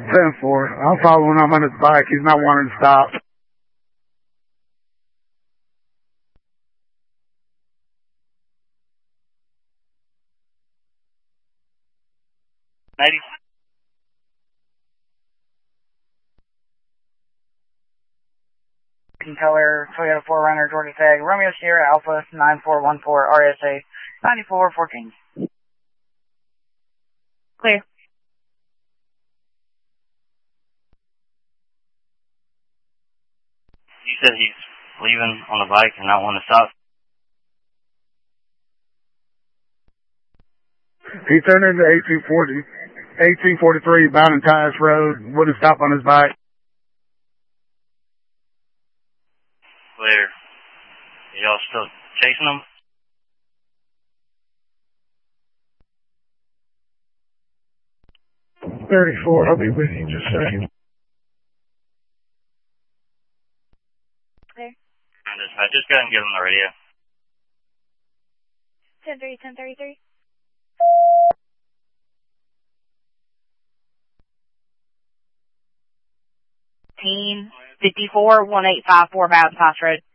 10-4. I'm following him on his bike. He's not wanting to stop. Color Toyota 4Runner, Georgia Tag, Romeo Sierra Alpha 9414 RSA 9414. Clear. You said he's leaving on the bike and not wanting to stop? He turned into 1843 bound in Tyus Road, wouldn't stop on his bike. Clear. Are y'all still chasing him? $34, I'll be with you in just a second. Clear. I just go ahead and give him the radio. 10-3, 10-33. 54, 1854 Bowden Pass Road.